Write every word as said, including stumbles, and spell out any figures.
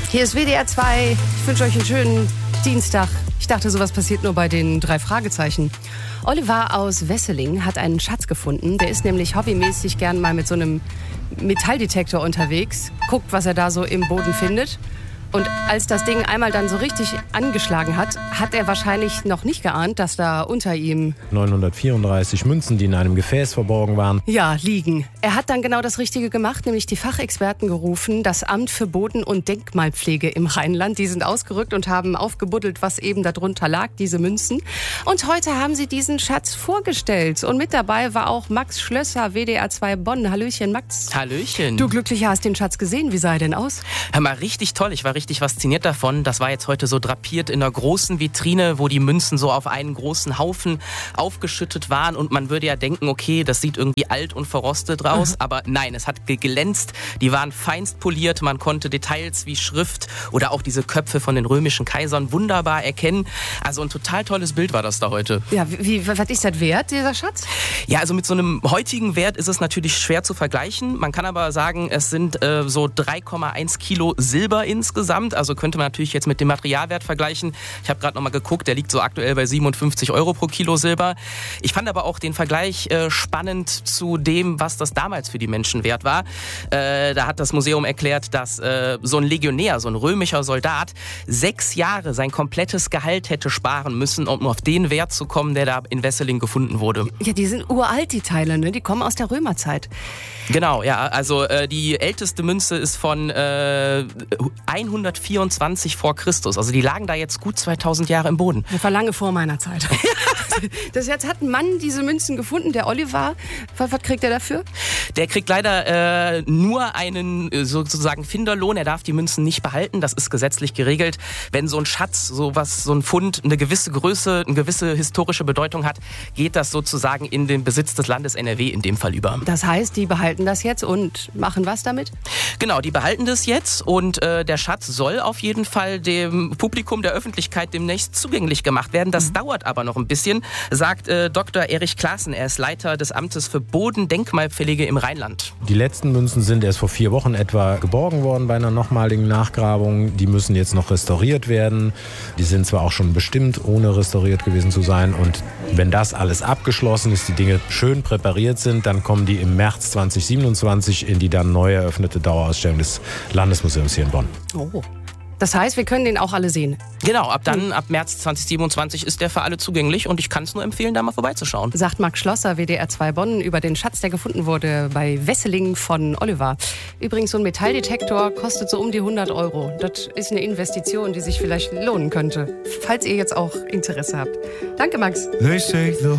Hier ist W D R zwei. Ich wünsche euch einen schönen Dienstag. Ich dachte, sowas passiert nur bei den drei Fragezeichen. Oliver aus Wesseling hat einen Schatz gefunden. Der ist nämlich hobbymäßig gern mal mit so einem Metalldetektor unterwegs. Guckt, was er da so im Boden findet. Und als das Ding einmal dann so richtig angeschlagen hat, hat er wahrscheinlich noch nicht geahnt, dass da unter ihm neunhundertvierunddreißig Münzen, die in einem Gefäß verborgen waren. Ja, liegen. Er hat dann genau das Richtige gemacht, nämlich die Fachexperten gerufen, das Amt für Boden- und Denkmalpflege im Rheinland. Die sind ausgerückt und haben aufgebuddelt, was eben darunter lag, diese Münzen. Und heute haben sie diesen Schatz vorgestellt. Und mit dabei war auch Max Schlösser, W D R zwei Bonn. Hallöchen, Max. Hallöchen. Du Glücklicher hast den Schatz gesehen. Wie sah er denn aus? Hör mal, richtig toll. Ich war richtig fasziniert davon. Das war jetzt heute so drapiert in einer großen Vitrine, wo die Münzen so auf einen großen Haufen aufgeschüttet waren. Und man würde ja denken, okay, das sieht irgendwie alt und verrostet raus. Mhm. Aber nein, es hat geglänzt. Die waren feinst poliert. Man konnte Details wie Schrift oder auch diese Köpfe von den römischen Kaisern wunderbar erkennen. Also ein total tolles Bild war das da heute. Ja, wie, was ist das wert, dieser Schatz? Ja, also mit so einem heutigen Wert ist es natürlich schwer zu vergleichen. Man kann aber sagen, es sind äh, so drei Komma eins Kilo Silber insgesamt. Also könnte man natürlich jetzt mit dem Materialwert vergleichen. Ich habe gerade noch mal geguckt, der liegt so aktuell bei siebenundfünfzig Euro pro Kilo Silber. Ich fand aber auch den Vergleich äh, spannend zu dem, was das damals für die Menschen wert war. Äh, da hat das Museum erklärt, dass äh, so ein Legionär, so ein römischer Soldat, sechs Jahre sein komplettes Gehalt hätte sparen müssen, um auf den Wert zu kommen, der da in Wesseling gefunden wurde. Ja, die sind uralt, die Teile, ne? Die kommen aus der Römerzeit. Genau, ja. Also äh, die älteste Münze ist von äh, hundertvierundzwanzig vor Christus. Also die lagen da jetzt gut zweitausend Jahre im Boden. Das war lange vor meiner Zeit. Das jetzt hat ein Mann diese Münzen gefunden, der Oliver. Was, was kriegt er dafür? Der kriegt leider äh, nur einen äh, sozusagen Finderlohn. Er darf die Münzen nicht behalten. Das ist gesetzlich geregelt. Wenn so ein Schatz, so was, so ein Fund eine gewisse Größe, eine gewisse historische Bedeutung hat, geht das sozusagen in den Besitz des Landes N R W in dem Fall über. Das heißt, die behalten das jetzt und machen was damit? Genau, die behalten das jetzt und äh, der Schatz soll auf jeden Fall dem Publikum, der Öffentlichkeit demnächst zugänglich gemacht werden. Das mhm. dauert aber noch ein bisschen, sagt äh, Doktor Erich Klaassen. Er ist Leiter des Amtes für Bodendenkmalpflege im Rheinland. Die letzten Münzen sind erst vor vier Wochen etwa geborgen worden bei einer nochmaligen Nachgrabung. Die müssen jetzt noch restauriert werden. Die sind zwar auch schon bestimmt, ohne restauriert gewesen zu sein. Und wenn das alles abgeschlossen ist, die Dinge schön präpariert sind, dann kommen die im März zweitausendsiebenundzwanzig in die dann neu eröffnete Dauerausstellung des Landesmuseums hier in Bonn. Oh. Das heißt, wir können den auch alle sehen? Genau, ab dann, ab März zweitausendsiebenundzwanzig ist der für alle zugänglich und ich kann es nur empfehlen, da mal vorbeizuschauen. Sagt Max Schlosser, W D R zwei Bonn, über den Schatz, der gefunden wurde bei Wesseling von Oliver. Übrigens, so ein Metalldetektor kostet so um die hundert Euro. Das ist eine Investition, die sich vielleicht lohnen könnte, falls ihr jetzt auch Interesse habt. Danke, Max.